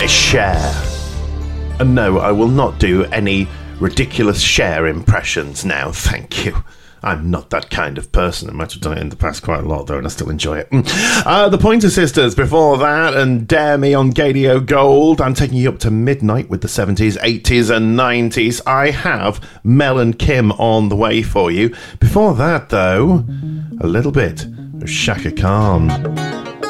Cher. And no, I will not do any ridiculous Cher impressions now, thank you. I'm not that kind of person. I might have done it in the past quite a lot, though, and I still enjoy it. The Pointer Sisters before that, and Dare Me on Gadio Gold. I'm taking you up to midnight with the 70s, 80s, and 90s. I have Mel and Kim on the way for you. Before that, though, a little bit of Shaka Khan.